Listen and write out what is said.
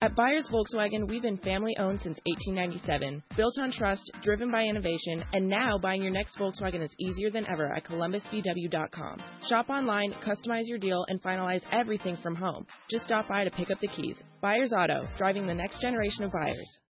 At Buyers Volkswagen, we've been family-owned since 1897, built on trust, driven by innovation, and now buying your next Volkswagen is easier than ever at ColumbusVW.com. Shop online, customize your deal, and finalize everything from home. Just stop by to pick up the keys. Buyers Auto, driving the next generation of buyers.